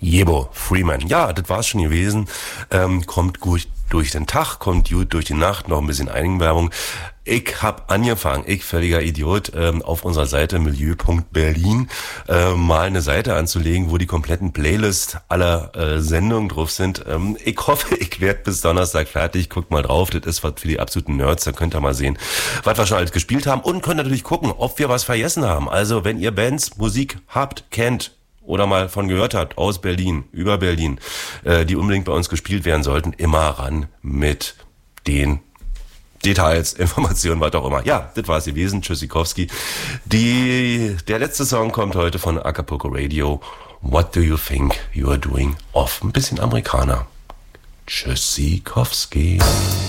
Jebo Freeman. Ja, das war's schon gewesen. Kommt gut durch den Tag, kommt gut durch die Nacht, noch ein bisschen Eigenwerbung. Ich hab angefangen, ich völliger Idiot, auf unserer Seite milieu.berlin mal eine Seite anzulegen, wo die kompletten Playlists aller Sendungen drauf sind. Ich hoffe, ich werde bis Donnerstag fertig. Guckt mal drauf, das ist was für die absoluten Nerds, da könnt ihr mal sehen, was wir schon alles gespielt haben und könnt natürlich gucken, ob wir was vergessen haben. Also, wenn ihr Bands, Musik habt, kennt, oder mal von gehört habt, aus Berlin, über Berlin, die unbedingt bei uns gespielt werden sollten, immer ran mit den Details, Informationen, was auch immer. Ja, das war's gewesen. Tschüssikowski. Der letzte Song kommt heute von Acapulco Radio. What do you think you are doing? Off. Ein bisschen Amerikaner. Tschüssikowski.